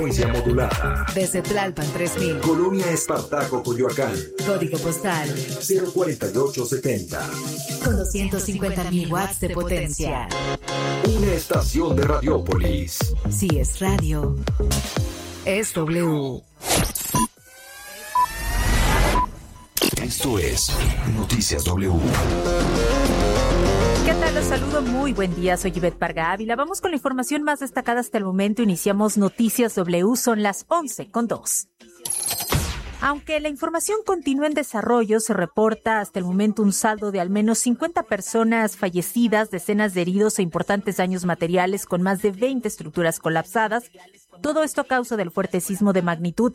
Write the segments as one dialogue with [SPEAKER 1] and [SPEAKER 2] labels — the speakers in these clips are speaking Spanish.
[SPEAKER 1] Frecuencia modulada.
[SPEAKER 2] Desde Tlalpan 3000.
[SPEAKER 1] Colonia Espartaco, Coyoacán.
[SPEAKER 2] Código postal
[SPEAKER 1] 04870.
[SPEAKER 2] Con 250.000 watts de potencia.
[SPEAKER 1] Una estación de Radiópolis.
[SPEAKER 2] Si es radio, es W.
[SPEAKER 1] Esto es Noticias W.
[SPEAKER 3] ¿Qué tal? Los saludo, muy buen día, soy Ivette Parga Ávila. Vamos con la información más destacada hasta el momento. Iniciamos Noticias W, son las 11:02. Aunque la información continúa en desarrollo, se reporta hasta el momento un saldo de al menos 50 personas fallecidas, decenas de heridos e importantes daños materiales con más de 20 estructuras colapsadas. Todo esto a causa del fuerte sismo de magnitud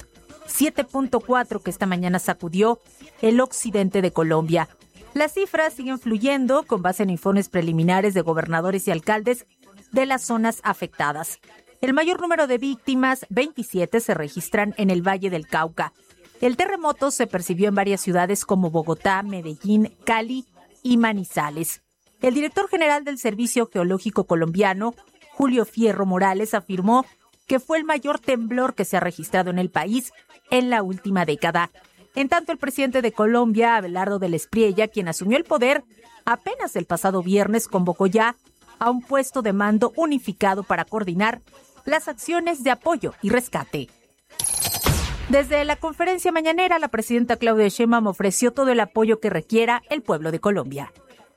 [SPEAKER 3] 7.4 que esta mañana sacudió el occidente de Colombia. Las cifras siguen fluyendo con base en informes preliminares de gobernadores y alcaldes de las zonas afectadas. El mayor número de víctimas, 27, se registran en el Valle del Cauca. El terremoto se percibió en varias ciudades como Bogotá, Medellín, Cali y Manizales. El director general del Servicio Geológico Colombiano, Julio Fierro Morales, afirmó que fue el mayor temblor que se ha registrado en el país en la última década. En tanto, el presidente de Colombia, Abelardo del Espriella, quien asumió el poder apenas el pasado viernes, convocó ya a un puesto de mando unificado para coordinar las acciones de apoyo y rescate. Desde la conferencia mañanera, la presidenta Claudia Sheinbaum ofreció todo el apoyo que requiera el pueblo de Colombia.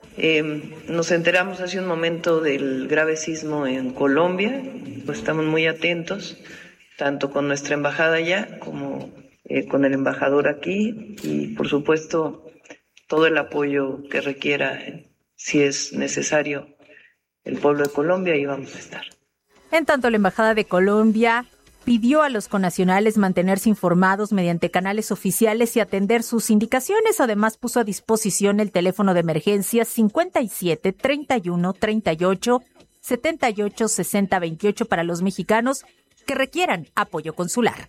[SPEAKER 4] Nos enteramos hace un momento del grave sismo en Colombia, pues estamos muy atentos, tanto con nuestra embajada allá como con el embajador aquí, y por supuesto todo el apoyo que requiera, si es necesario, el pueblo de Colombia, y vamos a estar.
[SPEAKER 3] En tanto, la embajada de Colombia pidió a los connacionales mantenerse informados mediante canales oficiales y atender sus indicaciones. Además, puso a disposición el teléfono de emergencia 57 31 38 78 60 28 para los mexicanos que requieran apoyo consular.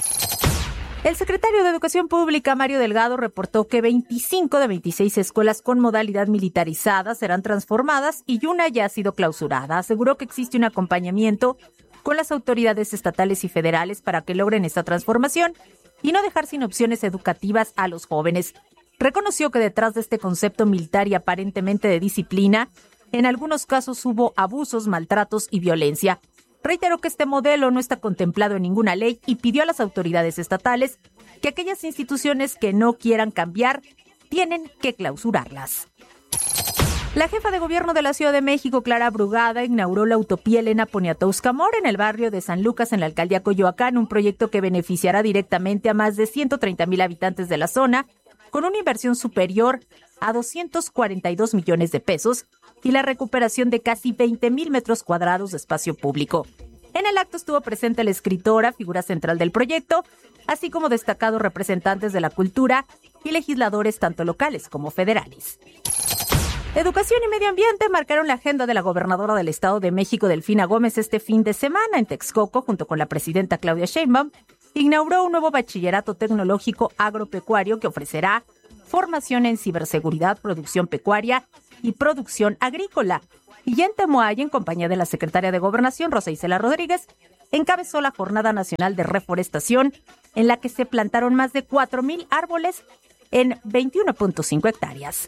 [SPEAKER 3] El secretario de Educación Pública, Mario Delgado, reportó que 25 de 26 escuelas con modalidad militarizada serán transformadas y una ya ha sido clausurada. Aseguró que existe un acompañamiento con las autoridades estatales y federales para que logren esta transformación y no dejar sin opciones educativas a los jóvenes. Reconoció que detrás de este concepto militar y aparentemente de disciplina, en algunos casos hubo abusos, maltratos y violencia. Reiteró que este modelo no está contemplado en ninguna ley y pidió a las autoridades estatales que aquellas instituciones que no quieran cambiar tienen que clausurarlas. La jefa de gobierno de la Ciudad de México, Clara Brugada, inauguró la Utopía Elena Poniatowska Mora en el barrio de San Lucas, en la alcaldía Coyoacán, un proyecto que beneficiará directamente a más de 130,000 habitantes de la zona, con una inversión superior a 242 millones de pesos y la recuperación de casi 20,000 metros cuadrados de espacio público. En el acto estuvo presente la escritora, figura central del proyecto, así como destacados representantes de la cultura y legisladores tanto locales como federales. Educación y Medio Ambiente marcaron la agenda de la gobernadora del Estado de México, Delfina Gómez, este fin de semana. En Texcoco, junto con la presidenta Claudia Sheinbaum, inauguró un nuevo bachillerato tecnológico agropecuario que ofrecerá formación en ciberseguridad, producción pecuaria y producción agrícola. Y en Temoaya, en compañía de la secretaria de Gobernación, Rosa Isela Rodríguez, encabezó la Jornada Nacional de Reforestación, en la que se plantaron más de 4,000 árboles en 21.5 hectáreas.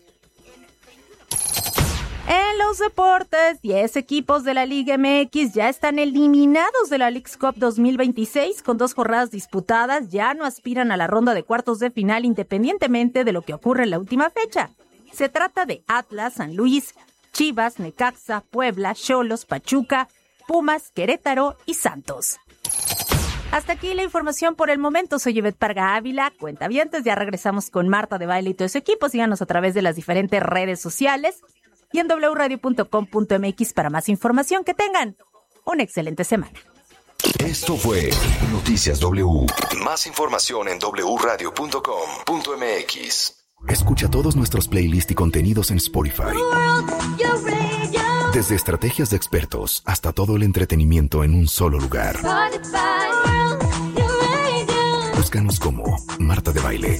[SPEAKER 3] En los deportes, 10 equipos de la Liga MX ya están eliminados de la Leagues Cup 2026 con 2 jornadas disputadas. Ya no aspiran a la ronda de cuartos de final independientemente de lo que ocurre en la última fecha. Se trata de Atlas, San Luis, Chivas, Necaxa, Puebla, Xolos, Pachuca, Pumas, Querétaro y Santos. Hasta aquí la información por el momento. Soy Ivette Parga Ávila, cuentavientes. Ya regresamos con Marta de Baile y todo su equipo. Síganos a través de las diferentes redes sociales y en wradio.com.mx para más información. Que tengan una excelente semana.
[SPEAKER 1] Esto fue Noticias W. Más información en wradio.com.mx.
[SPEAKER 5] Escucha todos nuestros playlists y contenidos en Spotify. Desde estrategias de expertos hasta todo el entretenimiento en un solo lugar. Búscanos como Marta de Baile.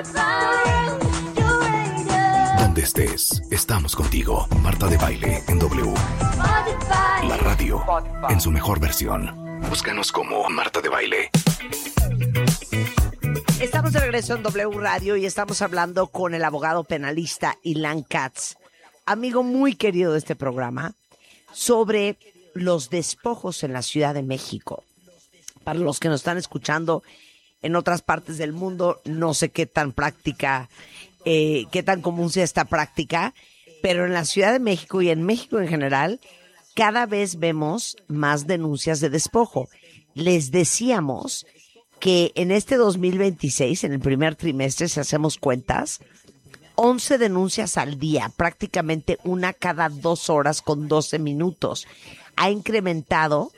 [SPEAKER 5] Donde estés, estamos contigo. Marta de Baile en W. La radio en su mejor versión. Búscanos como Marta de Baile.
[SPEAKER 6] Estamos de regreso en W Radio y estamos hablando con el abogado penalista Ilan Katz, amigo muy querido de este programa, sobre los despojos en la Ciudad de México. Para los que nos están escuchando en otras partes del mundo, no sé qué tan práctica, qué tan común sea esta práctica, pero en la Ciudad de México y en México en general, cada vez vemos más denuncias de despojo. Les decíamos que en este 2026, en el primer trimestre, si hacemos cuentas, 11 denuncias al día, prácticamente una cada 2 horas con 12 minutos. Ha incrementado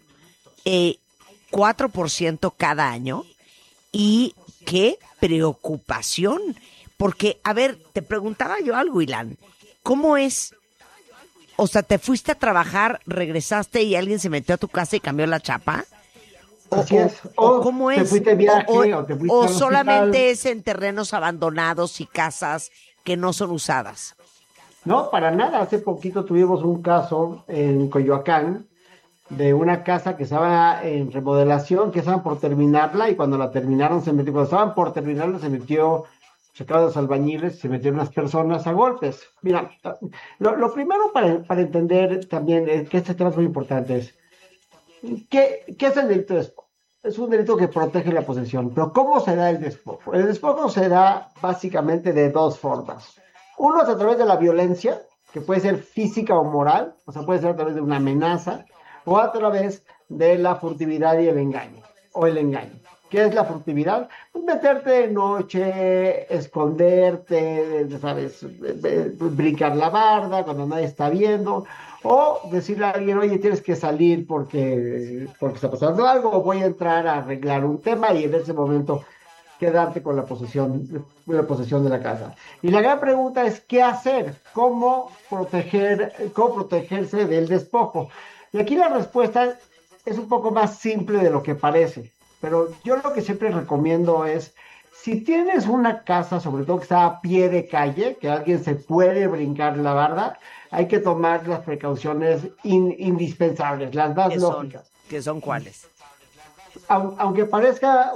[SPEAKER 6] 4% cada año. Y qué preocupación. Porque, a ver, te preguntaba yo algo, Ilan. ¿Cómo es? O sea, ¿te fuiste a trabajar, regresaste y alguien se metió a tu casa y cambió la chapa?
[SPEAKER 7] Así es.
[SPEAKER 6] ¿O cómo es?
[SPEAKER 7] Te fuiste de viaje, o te fuiste
[SPEAKER 6] o
[SPEAKER 7] al
[SPEAKER 6] solamente
[SPEAKER 7] hospital.
[SPEAKER 6] es en terrenos abandonados y casas que no son usadas.
[SPEAKER 7] No, para nada. Hace poquito tuvimos un caso en Coyoacán de una casa que estaba en remodelación, que estaban por terminarla, y cuando la terminaron cuando estaban por terminarla sacaron los albañiles, se metieron unas personas a golpes. Mira, lo primero para entender también que este tema es muy importante es, ¿qué es el delito de despojo? Es un delito que protege la posesión, pero ¿cómo se da el despojo? El despojo se da básicamente de 2 formas. Uno es a través de la violencia, que puede ser física o moral, o sea, puede ser a través de una amenaza, o a través de la furtividad y el engaño, o el engaño. ¿Qué es la furtividad? Pues meterte de noche, esconderte, ¿sabes? Brincar la barda cuando nadie está viendo, o decirle a alguien, oye, tienes que salir porque está pasando algo, o voy a entrar a arreglar un tema, y en ese momento quedarte con la posesión de la casa. Y la gran pregunta es, ¿qué hacer? ¿Cómo protegerse del despojo? Y aquí la respuesta es un poco más simple de lo que parece, pero yo lo que siempre recomiendo es, si tienes una casa, sobre todo que está a pie de calle, que alguien se puede brincar la barda, hay que tomar las precauciones indispensables, las más lógicas.
[SPEAKER 6] ¿Qué son cuáles?
[SPEAKER 7] Aunque parezca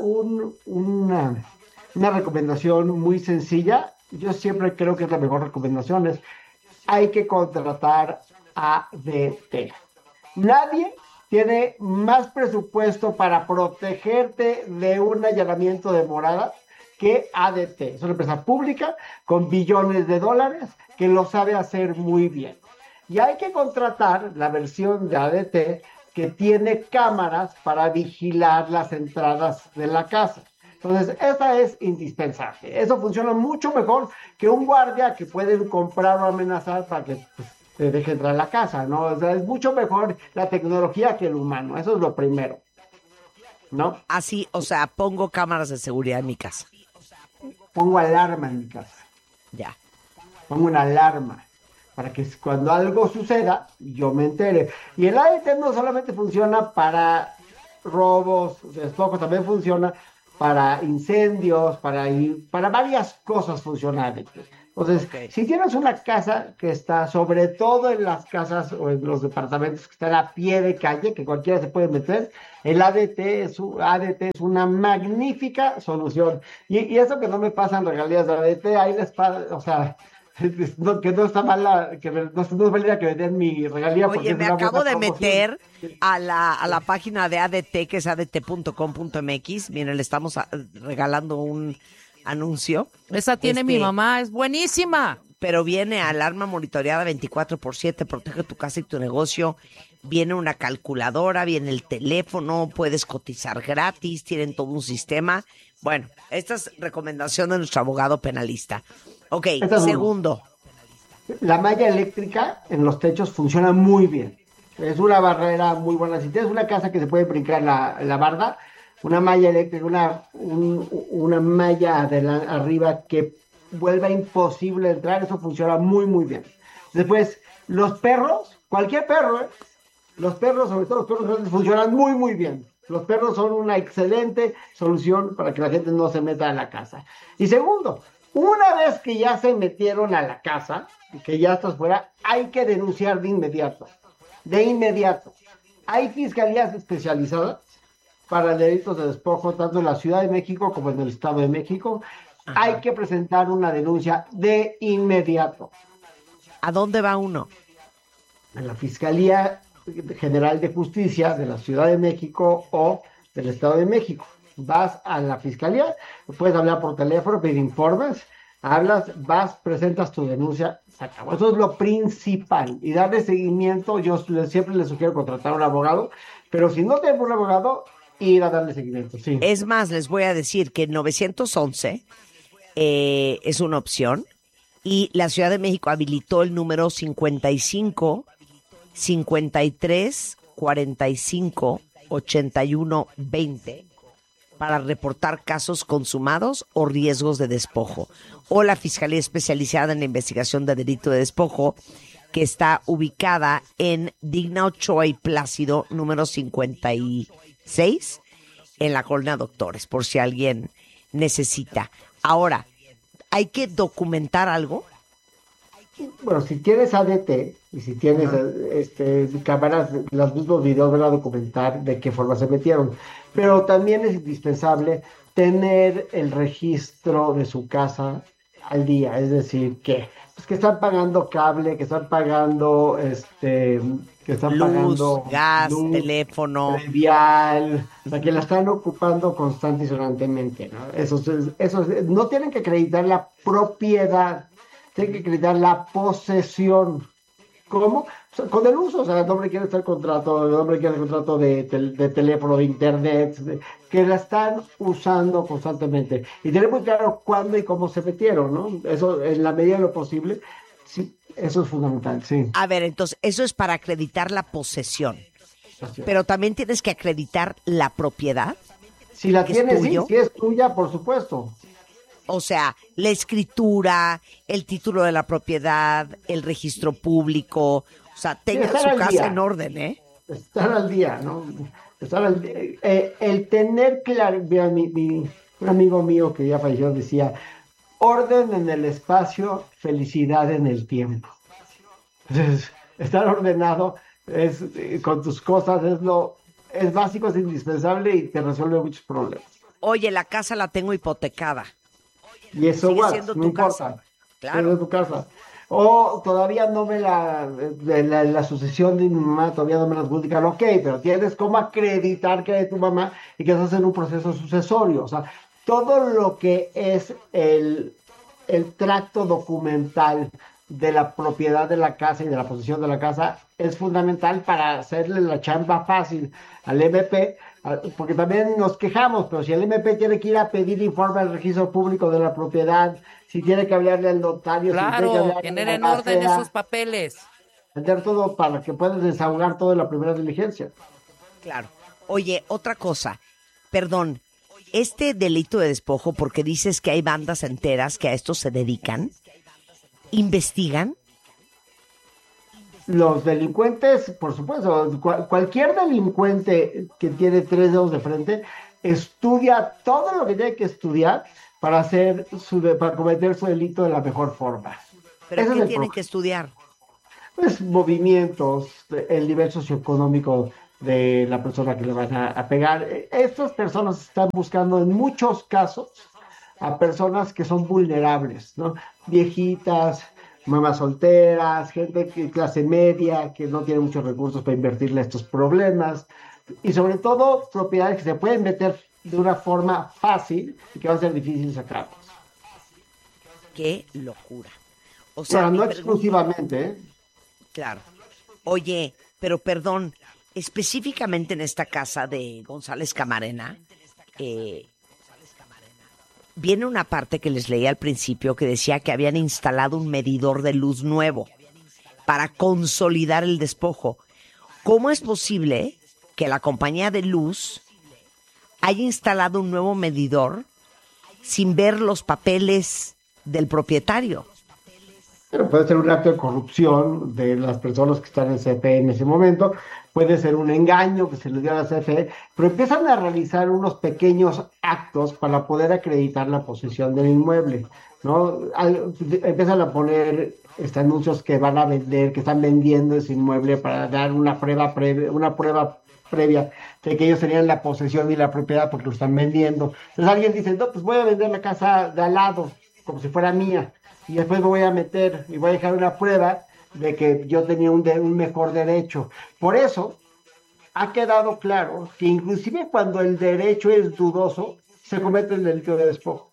[SPEAKER 7] una recomendación muy sencilla, yo siempre creo que es la mejor recomendación, es hay que contratar ADT. Nadie tiene más presupuesto para protegerte de un allanamiento de morada que ADT. Es una empresa pública con billones de dólares que lo sabe hacer muy bien. Y hay que contratar la versión de ADT que tiene cámaras para vigilar las entradas de la casa. Entonces, esa es indispensable. Eso funciona mucho mejor que un guardia que pueden comprar o amenazar para que te deje entrar a la casa, ¿no? O sea, es mucho mejor la tecnología que el humano. Eso es lo primero, ¿no?
[SPEAKER 6] Así, o sea, pongo cámaras de seguridad en mi casa.
[SPEAKER 7] Pongo alarma en mi casa.
[SPEAKER 6] Ya.
[SPEAKER 7] Pongo una alarma para que cuando algo suceda, yo me entere. Y el ADT no solamente funciona para robos, despojo, también funciona para incendios, para varias cosas funcionales. Entonces, si tienes una casa que está, sobre todo en las casas o en los departamentos que están a pie de calle, que cualquiera se puede meter, el ADT es una magnífica solución. Y eso que no me pasan regalías de ADT, ahí les pasa, o sea, que no está mal, que no es valida que me den mi regalía.
[SPEAKER 6] Oye, me acabo de meter a la página de ADT, que es adt.com.mx. Miren, le estamos regalando un anuncio.
[SPEAKER 8] Esa tiene mi mamá, es buenísima.
[SPEAKER 6] Pero viene alarma monitoreada 24/7, protege tu casa y tu negocio. Viene una calculadora, viene el teléfono, puedes cotizar gratis, tienen todo un sistema. Bueno, esta es recomendación de nuestro abogado penalista. Ok, segundo.
[SPEAKER 7] La malla eléctrica en los techos funciona muy bien. Es una barrera muy buena. Si tienes una casa que se puede brincar la barda, una malla eléctrica, una malla arriba que vuelva imposible entrar, eso funciona muy, muy bien. Después, los perros, cualquier perro, los perros, sobre todo los perros grandes, funcionan muy, muy bien. Los perros son una excelente solución para que la gente no se meta a la casa. Y segundo, una vez que ya se metieron a la casa, que ya estás fuera, hay que denunciar de inmediato. De inmediato. Hay fiscalías especializadas para delitos de despojo, tanto en la Ciudad de México como en el Estado de México,
[SPEAKER 6] Ajá.
[SPEAKER 7] hay que presentar una denuncia de inmediato
[SPEAKER 6] ¿A dónde va uno?
[SPEAKER 7] en la Fiscalía General de Justicia de la Ciudad de México o del Estado de México. Vas a la Fiscalía, puedes hablar por teléfono, pedir informes, hablas, vas, presentas tu denuncia, se acabó. Eso es lo principal. Y darle seguimiento, yo siempre les sugiero contratar a un abogado, pero si no tengo un abogado, ir a darle seguimiento, sí.
[SPEAKER 6] Es más, les voy a decir que 911 es una opción y la Ciudad de México habilitó el número 55 53 45 81 20 para reportar casos consumados o riesgos de despojo. O la Fiscalía Especializada en la Investigación de Delito de Despojo, que está ubicada en Digna Ochoa y Plácido, número 56, en la Colonia Doctores, por si alguien necesita. Ahora, ¿hay que documentar algo?
[SPEAKER 7] Bueno, si tienes ADT y si tienes cámaras, los mismos videos van a documentar de qué forma se metieron. Pero también es indispensable tener el registro de su casa al día, es decir, que están pagando cable, que están pagando
[SPEAKER 6] Luz, gas, teléfono,
[SPEAKER 7] vial, o sea, que la están ocupando constante y sonantemente, ¿no? Eso no tienen que acreditar la propiedad, tienen que acreditar la posesión. ¿Cómo? O sea, con el uso, o sea, el hombre quiere hacer contrato, el hombre quiere hacer contrato de teléfono, de internet, que la están usando constantemente. Y tener muy claro cuándo y cómo se metieron, ¿no? Eso, en la medida de lo posible, sí, eso es fundamental, sí.
[SPEAKER 6] A ver, entonces, eso es para acreditar la posesión. Pero también tienes que acreditar la propiedad.
[SPEAKER 7] Si la tienes, sí, si es tuya, por supuesto.
[SPEAKER 6] O sea, la escritura, el título de la propiedad, el registro público, o sea, tenga su casa en orden, ¿eh?
[SPEAKER 7] Estar al día, ¿no? Estar al día. El tener claro, un amigo mío que ya falleció decía, orden en el espacio, felicidad en el tiempo. Entonces, estar ordenado con tus cosas es básico, es indispensable y te resuelve muchos problemas.
[SPEAKER 6] Oye, la casa la tengo hipotecada.
[SPEAKER 7] Y eso no importa. Claro. Es tu casa. O todavía no me la sucesión de mi mamá, todavía no me la adjudican, ok, pero tienes cómo acreditar que es tu mamá y que estás en un proceso sucesorio. O sea, todo lo que es el tracto documental de la propiedad de la casa y de la posesión de la casa es fundamental para hacerle la chamba fácil al MP, porque también nos quejamos, pero si el MP tiene que ir a pedir informe al registro público de la propiedad, si tiene que hablarle al notario,
[SPEAKER 8] claro, tener en orden esos papeles,
[SPEAKER 7] tener todo para que puedas desahogar todo en la primera diligencia.
[SPEAKER 6] Claro. Oye, otra cosa, perdón, este delito de despojo, porque dices que hay bandas enteras que a esto se dedican, ¿investigan?
[SPEAKER 7] Los delincuentes, por supuesto, cualquier delincuente que tiene 3 dedos de frente estudia todo lo que tiene que estudiar para cometer su delito de la mejor forma.
[SPEAKER 6] ¿Pero qué tienen que estudiar?
[SPEAKER 7] Pues movimientos, el nivel socioeconómico de la persona que le van a pegar. Estas personas están buscando en muchos casos a personas que son vulnerables, ¿no? Viejitas, mamás solteras, gente de clase media que no tiene muchos recursos para invertirle a estos problemas y sobre todo propiedades que se pueden meter de una forma fácil y que va a ser difícil sacarlos.
[SPEAKER 6] ¡Qué locura! O sea,
[SPEAKER 7] bueno, no exclusivamente, ¿eh?
[SPEAKER 6] Claro. Oye, pero perdón, específicamente en esta casa de González Camarena, viene una parte que les leí al principio que decía que habían instalado un medidor de luz nuevo para consolidar el despojo. ¿Cómo es posible que la compañía de luz haya instalado un nuevo medidor sin ver los papeles del propietario?
[SPEAKER 7] Pero puede ser un acto de corrupción de las personas que están en CFE en ese momento, puede ser un engaño que se le dio a la CFE, pero empiezan a realizar unos pequeños actos para poder acreditar la posesión del inmueble, ¿no? Empiezan a poner anuncios que van a vender, que están vendiendo ese inmueble para dar una prueba previa de que ellos tenían la posesión y la propiedad porque lo están vendiendo. Entonces alguien dice, no, pues voy a vender la casa de al lado, como si fuera mía, y después me voy a meter y voy a dejar una prueba de que yo tenía un mejor derecho. Por eso ha quedado claro que inclusive cuando el derecho es dudoso, se comete el delito de despojo.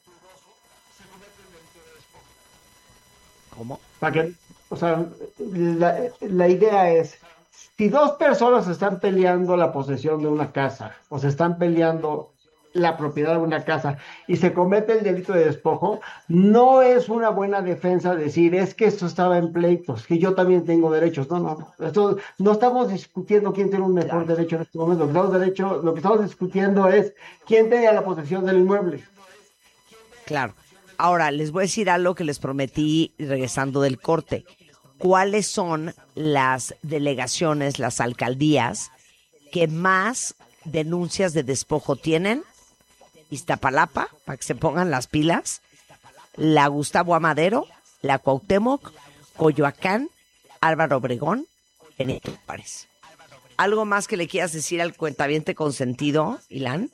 [SPEAKER 6] ¿Cómo?
[SPEAKER 7] Para que, o sea, la idea es, si dos personas están peleando la posesión de una casa o se están peleando la propiedad de una casa y se comete el delito de despojo, no es una buena defensa decir, es que esto estaba en pleitos, que yo también tengo derechos. No. Esto, no estamos discutiendo quién tiene un mejor derecho en este momento. Lo que estamos discutiendo es quién tenía la posesión del inmueble.
[SPEAKER 6] Claro. Ahora, les voy a decir algo que les prometí regresando del corte. ¿Cuáles son las delegaciones, las alcaldías que más denuncias de despojo tienen? Iztapalapa, para que se pongan las pilas, la Gustavo Amadero, la Cuauhtémoc, Coyoacán, Álvaro Obregón, Benito Juárez. ¿Algo más que le quieras decir al cuentaviente consentido, Ilan?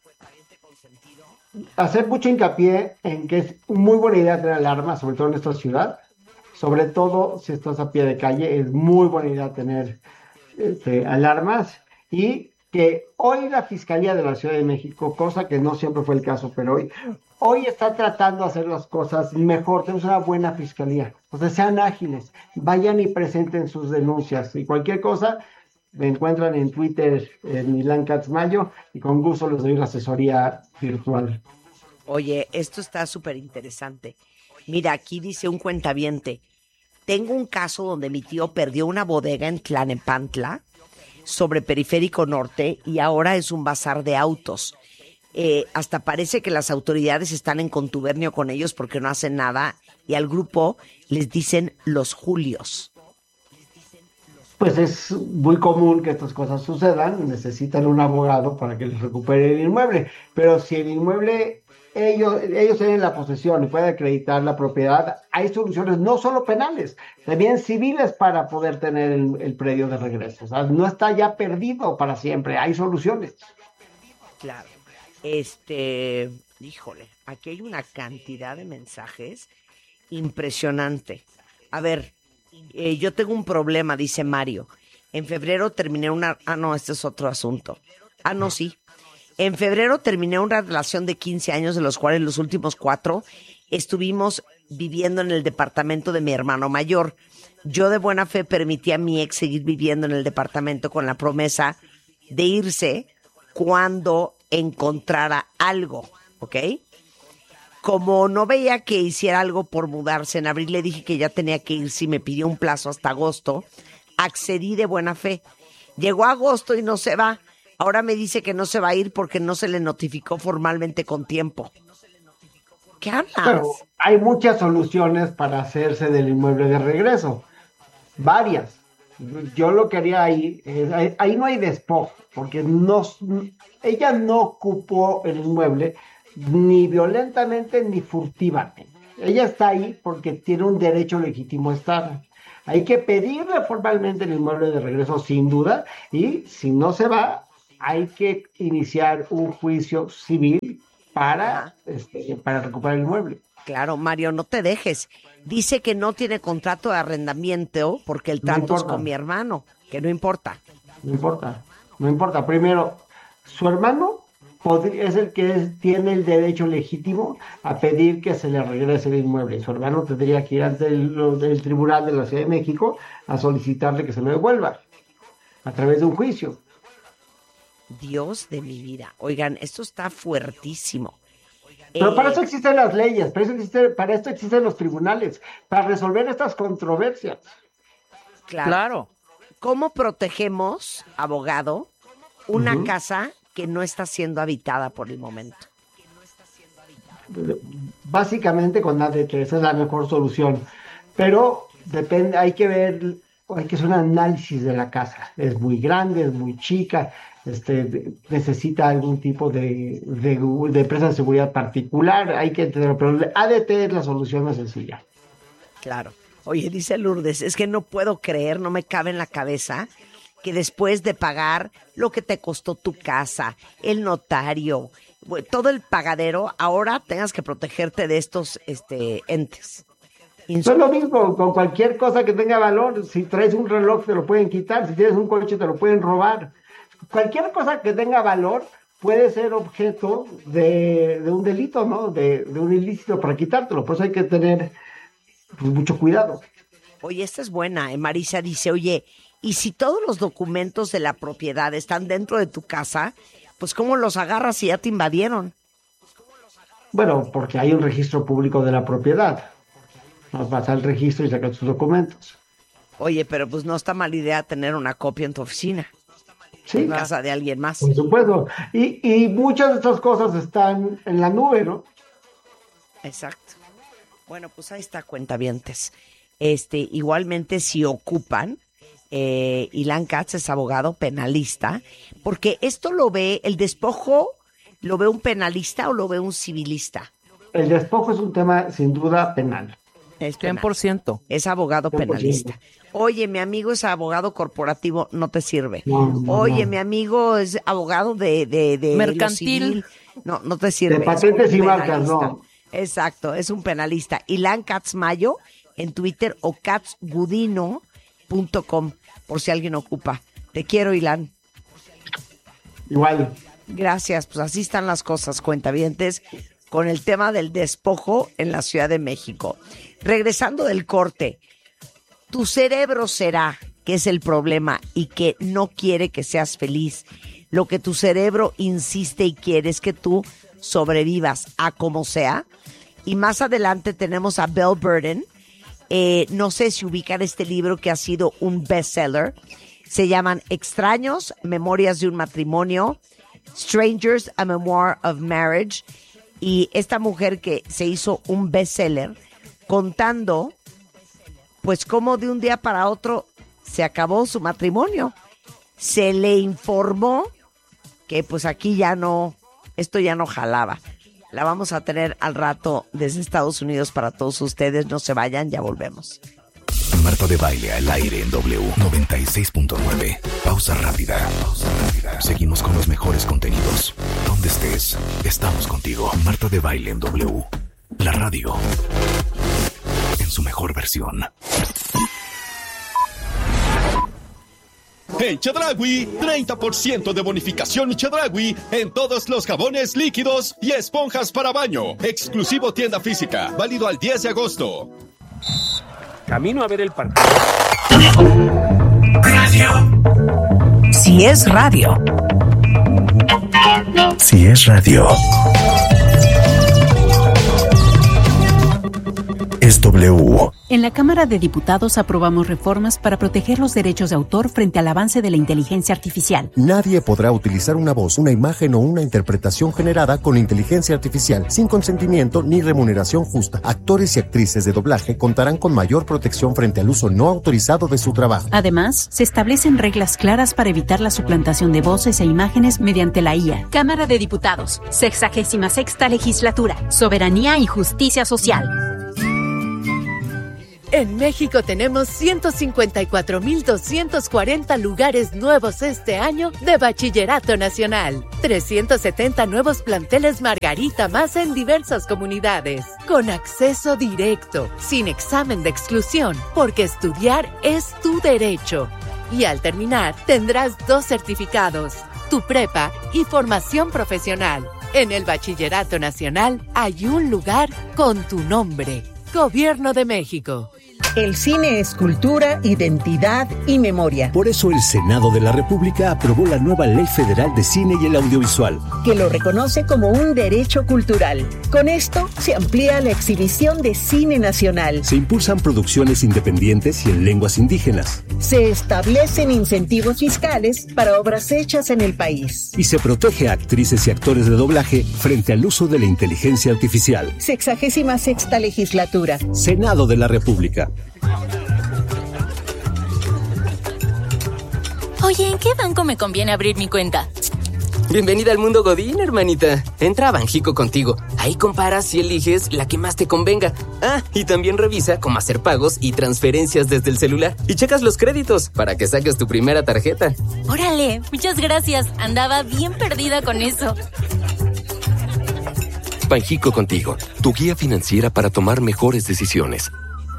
[SPEAKER 7] Hacer mucho hincapié en que es muy buena idea tener alarmas, sobre todo en esta ciudad. Sobre todo si estás a pie de calle, es muy buena idea tener alarmas. Y que hoy la Fiscalía de la Ciudad de México, cosa que no siempre fue el caso, pero hoy está tratando de hacer las cosas mejor. Tenemos una buena Fiscalía. O sea, sean ágiles, vayan y presenten sus denuncias. Y cualquier cosa, me encuentran en Twitter, en Ilan Katz Mayo, y con gusto les doy una asesoría virtual.
[SPEAKER 6] Oye, esto está súper interesante. Mira, aquí dice un cuentaviente, tengo un caso donde mi tío perdió una bodega en Tlalnepantla, sobre Periférico Norte, y ahora es un bazar de autos. Hasta parece que las autoridades están en contubernio con ellos porque no hacen nada, y al grupo les dicen los Julios.
[SPEAKER 7] Pues es muy común que estas cosas sucedan, necesitan un abogado para que les recupere el inmueble, pero si el inmueble, ellos tienen la posesión y pueden acreditar la propiedad, hay soluciones no solo penales, también civiles para poder tener el predio de regreso. O sea, no está ya perdido para siempre, hay soluciones.
[SPEAKER 6] Claro. Híjole, aquí hay una cantidad de mensajes impresionante. A ver, yo tengo un problema, dice Mario. En febrero terminé no, este es otro asunto. Sí. En febrero terminé una relación de 15 años, de los cuales los últimos 4 estuvimos viviendo en el departamento de mi hermano mayor. Yo de buena fe permití a mi ex seguir viviendo en el departamento con la promesa de irse cuando encontrara algo, ¿ok? Como no veía que hiciera algo por mudarse, en abril le dije que ya tenía que irse y me pidió un plazo hasta agosto. Accedí de buena fe. Llegó agosto y no se va. Ahora me dice que no se va a ir porque no se le notificó formalmente con tiempo. ¿Qué hablas?
[SPEAKER 7] Pero hay muchas soluciones para hacerse del inmueble de regreso. Varias. Yo lo que haría ahí no hay despojo, porque ella no ocupó el inmueble ni violentamente ni furtivamente. Ella está ahí porque tiene un derecho legítimo a estar. Hay que pedirle formalmente el inmueble de regreso sin duda, y si no se va, hay que iniciar un juicio civil para recuperar el inmueble.
[SPEAKER 6] Claro, Mario, no te dejes. Dice que no tiene contrato de arrendamiento porque el trato es con mi hermano, que no importa.
[SPEAKER 7] No importa. Primero, su hermano es el que tiene el derecho legítimo a pedir que se le regrese el inmueble. Su hermano tendría que ir ante el Tribunal de la Ciudad de México a solicitarle que se lo devuelva a través de un juicio.
[SPEAKER 6] Dios de mi vida. Oigan, esto está fuertísimo.
[SPEAKER 7] Pero para eso existen las leyes, para esto existen los tribunales, para resolver estas controversias.
[SPEAKER 6] Claro. ¿Cómo protegemos, abogado, una casa que no está siendo habitada por el momento?
[SPEAKER 7] Básicamente con ADT, esa es la mejor solución. Pero depende, hay que hacer un análisis de la casa. Es muy grande, es muy chica, necesita algún tipo de empresa de seguridad particular, hay que entenderlo, pero el ADT es la solución más sencilla.
[SPEAKER 6] Claro. Oye, dice Lourdes, es que no puedo creer, no me cabe en la cabeza que después de pagar lo que te costó tu casa, el notario, todo el pagadero, ahora tengas que protegerte de estos entes.
[SPEAKER 7] Es lo mismo con cualquier cosa que tenga valor. Si traes un reloj te lo pueden quitar, si tienes un coche te lo pueden robar. Cualquier cosa que tenga valor puede ser objeto de un delito, ¿no? De un ilícito para quitártelo. Por eso hay que tener mucho cuidado.
[SPEAKER 6] Oye, esta es buena. Marisa dice, oye, ¿y si todos los documentos de la propiedad están dentro de tu casa, pues cómo los agarras si ya te invadieron?
[SPEAKER 7] Bueno, porque hay un registro público de la propiedad. Vas al registro y sacas tus documentos.
[SPEAKER 6] Oye, pero pues no está mala idea tener una copia en tu oficina.
[SPEAKER 7] Sí,
[SPEAKER 6] en casa de alguien más.
[SPEAKER 7] Por supuesto. Y muchas de estas cosas están en la nube, ¿no?
[SPEAKER 6] Exacto. Bueno, pues ahí está, cuentavientes. Igualmente, si ocupan, Ilan Katz es abogado penalista, porque esto lo ve, el despojo, ¿lo ve un penalista o lo ve un civilista?
[SPEAKER 7] El despojo es un tema, sin duda, penal.
[SPEAKER 6] Es penal.
[SPEAKER 8] 100%.
[SPEAKER 6] Es abogado
[SPEAKER 7] 100%.
[SPEAKER 6] penalista. Oye, mi amigo es abogado corporativo, no te sirve.
[SPEAKER 7] No,
[SPEAKER 6] Oye, mi amigo es abogado de
[SPEAKER 8] mercantil.
[SPEAKER 6] No te sirve.
[SPEAKER 7] De patentes y marcas, no.
[SPEAKER 6] Exacto, es un penalista. Ilan Katz Mayo en Twitter o katzgudino.com, por si alguien ocupa. Te quiero, Ilan.
[SPEAKER 7] Igual.
[SPEAKER 6] Gracias, pues así están las cosas, cuentavientes, con el tema del despojo en la Ciudad de México. Regresando del corte, tu cerebro será, que es el problema, y que no quiere que seas feliz. Lo que tu cerebro insiste y quiere es que tú sobrevivas a como sea. Y más adelante tenemos a Belle Burden. No sé si ubican este libro que ha sido un bestseller. Se llaman Extraños, Memorias de un Matrimonio, Strangers, A Memoir of Marriage. Y esta mujer que se hizo un bestseller contando, pues, cómo de un día para otro se acabó su matrimonio. Se le informó que, pues, aquí ya no, esto ya no jalaba. La vamos a tener al rato desde Estados Unidos para todos ustedes. No se vayan, ya volvemos.
[SPEAKER 5] Marta de Baile al aire en W 96.9. Pausa rápida. Seguimos con los mejores contenidos. Donde estés, estamos contigo. Marta de Baile en W. La radio. En su mejor versión.
[SPEAKER 9] En Chedraui, 30% de bonificación Chedraui en todos los jabones líquidos y esponjas para baño. Exclusivo tienda física, válido al 10 de agosto.
[SPEAKER 10] Camino a ver el partido.
[SPEAKER 2] Radio. Si es radio.
[SPEAKER 5] Si es radio. Es W.
[SPEAKER 11] En la Cámara de Diputados aprobamos reformas para proteger los derechos de autor frente al avance de la inteligencia artificial.
[SPEAKER 12] Nadie podrá utilizar una voz, una imagen o una interpretación generada con inteligencia artificial sin consentimiento ni remuneración justa. Actores y actrices de doblaje contarán con mayor protección frente al uso no autorizado de su trabajo.
[SPEAKER 11] Además, se establecen reglas claras para evitar la suplantación de voces e imágenes mediante la IA.
[SPEAKER 13] Cámara de Diputados, 66ª Legislatura, Soberanía y Justicia Social.
[SPEAKER 14] En México tenemos 154,240 lugares nuevos este año de Bachillerato Nacional. 370 nuevos planteles Margarita más en diversas comunidades. Con acceso directo, sin examen de exclusión, porque estudiar es tu derecho. Y al terminar, tendrás 2 certificados, tu prepa y formación profesional. En el Bachillerato Nacional hay un lugar con tu nombre. Gobierno de México.
[SPEAKER 15] El cine es cultura, identidad y memoria.
[SPEAKER 16] Por eso el Senado de la República aprobó la nueva Ley Federal de Cine y el Audiovisual,
[SPEAKER 15] que lo reconoce como un derecho cultural. Con esto se amplía la exhibición de cine nacional.
[SPEAKER 16] Se impulsan producciones independientes y en lenguas indígenas.
[SPEAKER 15] Se establecen incentivos fiscales para obras hechas en el país.
[SPEAKER 16] Y se protege a actrices y actores de doblaje frente al uso de la inteligencia artificial.
[SPEAKER 15] 66ª Legislatura.
[SPEAKER 16] Senado de la República.
[SPEAKER 13] Oye, ¿en qué banco me conviene abrir mi cuenta?
[SPEAKER 17] Bienvenida al mundo Godín, hermanita. Entra a Banjico Contigo. Ahí comparas y eliges la que más te convenga. Ah, y también revisa cómo hacer pagos y transferencias desde el celular. Y checas los créditos para que saques tu primera tarjeta.
[SPEAKER 18] ¡Órale! Muchas gracias. Andaba bien perdida con eso.
[SPEAKER 5] Banjico Contigo, tu guía financiera para tomar mejores decisiones.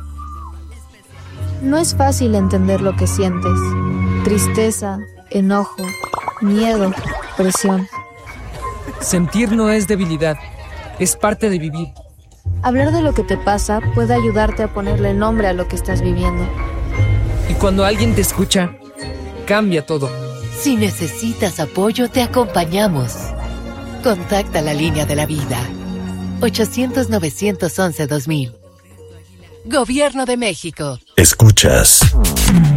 [SPEAKER 19] No es fácil entender lo que sientes. Tristeza, enojo, miedo, presión.
[SPEAKER 20] Sentir no es debilidad, es parte de vivir.
[SPEAKER 19] Hablar de lo que te pasa puede ayudarte a ponerle nombre a lo que estás viviendo.
[SPEAKER 20] Y cuando alguien te escucha, cambia todo.
[SPEAKER 14] Si necesitas apoyo, te acompañamos. Contacta la línea de la vida. 800-911-2000. Gobierno de México.
[SPEAKER 1] Escuchas